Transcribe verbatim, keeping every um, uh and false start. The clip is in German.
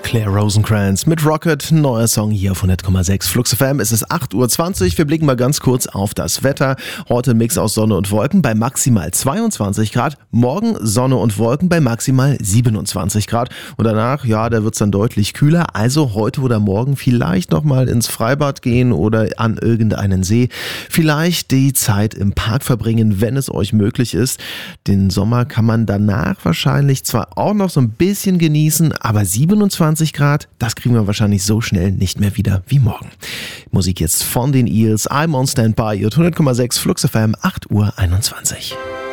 Claire Rosencrantz mit Rocket, neuer Song hier auf hundert Komma sechs Flux F M. Es ist acht Uhr zwanzig, wir blicken mal ganz kurz auf das Wetter. Heute ein Mix aus Sonne und Wolken bei maximal zweiundzwanzig Grad. Morgen Sonne und Wolken bei maximal siebenundzwanzig Grad. Und danach, ja, da wird es dann deutlich kühler. Also heute oder morgen vielleicht nochmal ins Freibad gehen oder an irgendeinen See. Vielleicht die Zeit im Park verbringen, wenn es euch möglich ist. Den Sommer kann man danach wahrscheinlich zwar auch noch so ein bisschen genießen, aber siebenundzwanzig Grad, das kriegen wir wahrscheinlich so schnell nicht mehr wieder wie morgen. Musik jetzt von den Eels, I'm on Standby, hundert Komma sechs Flux F M, acht Uhr einundzwanzig.